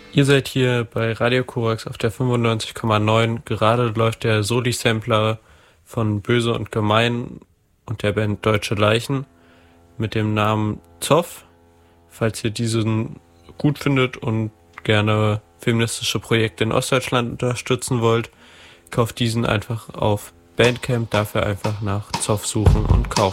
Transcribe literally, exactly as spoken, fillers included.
Ihr seid hier bei Radio Korax auf der fünfundneunzig Komma neun. Gerade läuft der Soli-Sampler von Böse und Gemein und der Band Deutsche Leichen mit dem Namen Zoff. Falls ihr diesen gut findet und gerne feministische Projekte in Ostdeutschland unterstützen wollt, kauft diesen einfach auf Bandcamp, dafür einfach nach Zoff suchen und kaufen.